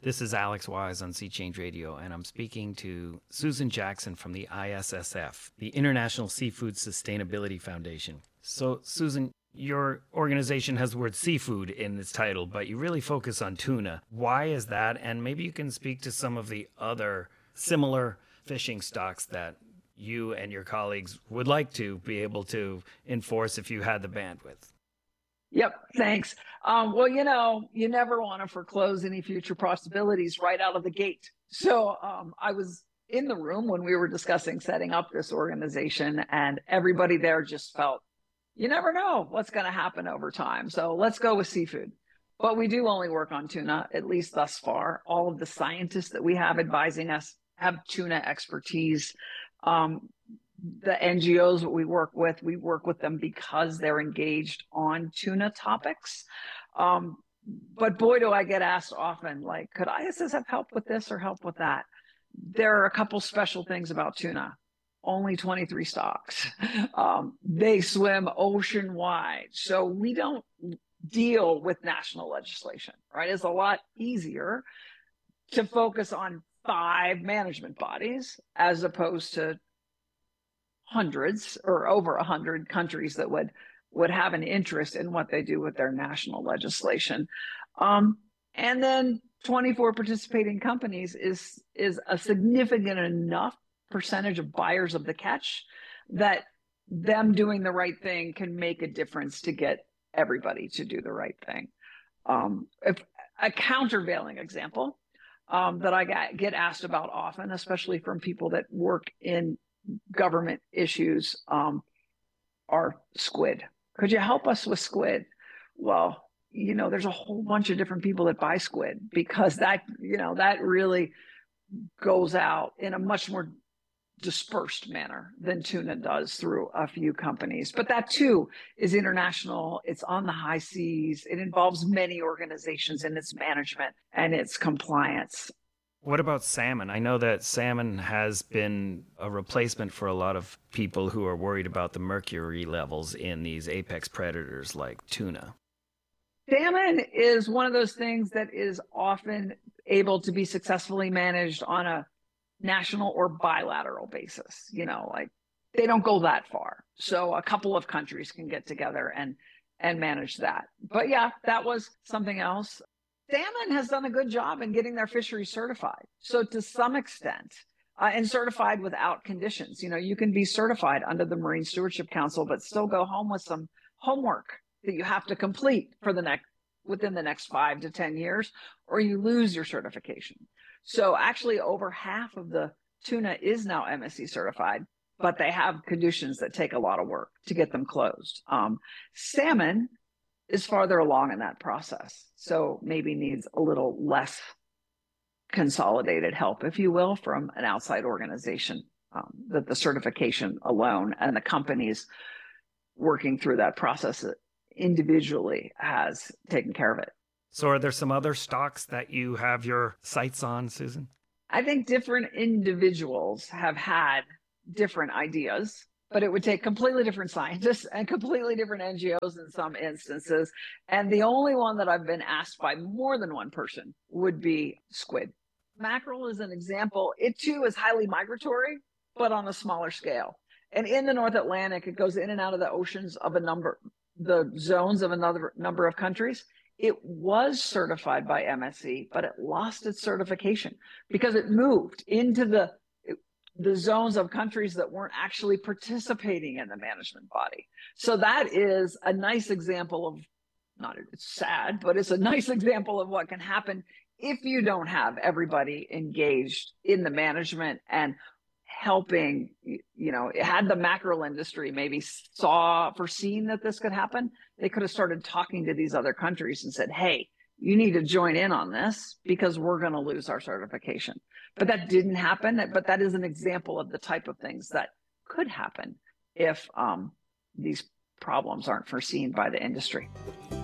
This is Alex Wise on Sea Change Radio, and I'm speaking to Susan Jackson from the ISSF, the International Seafood Sustainability Foundation. So, Susan, your organization has the word seafood in its title, but you really focus on tuna. Why is that? And maybe you can speak to some of the other similar fishing stocks that you and your colleagues would like to be able to enforce if you had the bandwidth. Yep, thanks. Well, you never want to foreclose any future possibilities right out of the gate. So I was in the room when we were discussing setting up this organization, and everybody there just felt, you never know what's going to happen over time. So let's go with seafood. But we do only work on tuna, at least thus far. All of the scientists that we have advising us have tuna expertise. The NGOs that we work with them because they're engaged on tuna topics. But boy, do I get asked often, like, could ISSF help with this or help with that? There are a couple special things about tuna. Only 23 stocks. They swim ocean wide. So we don't deal with national legislation, right? It's a lot easier to focus on 5 management bodies as opposed to hundreds or over 100 countries that would have an interest in what they do with their national legislation. And then 24 participating companies is a significant enough percentage of buyers of the catch that them doing the right thing can make a difference to get everybody to do the right thing. If a countervailing example that I get asked about often, especially from people that work in government issues, are squid. Could you help us with squid? Well, there's a whole bunch of different people that buy squid because that really goes out in a much more dispersed manner than tuna does through a few companies. But that too is international. It's on the high seas. It involves many organizations in its management and its compliance. What about salmon? I know that salmon has been a replacement for a lot of people who are worried about the mercury levels in these apex predators like tuna. Salmon is one of those things that is often able to be successfully managed on a national or bilateral basis. Like they don't go that far. So a couple of countries can get together and manage that. But yeah, that was something else. Salmon has done a good job in getting their fisheries certified. So to some extent, and certified without conditions. You can be certified under the Marine Stewardship Council, but still go home with some homework that you have to complete within the next 5 to 10 years, or you lose your certification. So actually over half of the tuna is now MSC certified, but they have conditions that take a lot of work to get them closed. Salmon is farther along in that process, so maybe needs a little less consolidated help, if you will, from an outside organization, that the certification alone and the companies working through that process individually has taken care of it. So are there some other stocks that you have your sights on, Susan? I think different individuals have had different ideas, but it would take completely different scientists and completely different NGOs in some instances. And the only one that I've been asked by more than one person would be squid. Mackerel is an example. It too is highly migratory, but on a smaller scale. And in the North Atlantic, it goes in and out of the oceans of the zones of another number of countries. It was certified by MSC, but it lost its certification because it moved into the zones of countries that weren't actually participating in the management body. So that is a nice example of, it's sad, but it's a nice example of what can happen if you don't have everybody engaged in the management and helping. Had the mackerel industry maybe foreseen that this could happen, they could have started talking to these other countries and said, hey, you need to join in on this because we're going to lose our certification. But that didn't happen. But that is an example of the type of things that could happen if these problems aren't foreseen by the industry.